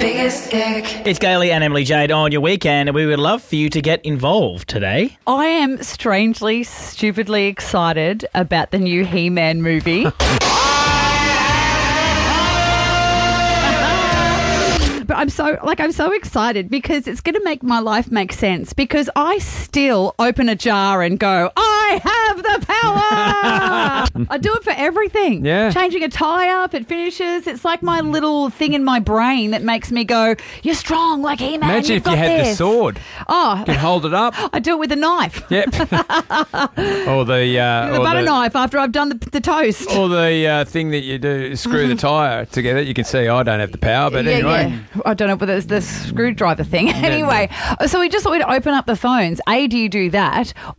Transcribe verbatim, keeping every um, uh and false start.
biggest ick. It's Gailey and Emily Jade on your weekend, and we would love for you to get involved today. I am strangely, stupidly excited about the new He-Man movie. But I'm so like I'm so excited because it's going to make my life make sense, because I still open a jar and go, I have the power. I do it for everything. Yeah. Changing a tie up, it finishes. It's like my little thing in my brain that makes me go, you're strong like He-Man. Imagine You've if you got had this. the sword. Oh, You could hold it up. I do it with a knife. Yep. or the uh, The or butter the, knife after I've done the, the toast. Or the uh, thing that you do, screw the tyre together. You can see I don't have the power, but yeah, anyway. yeah. I don't know whether it's the screwdriver thing. Anyway, so we just thought we'd open up the phones. A, do you do that?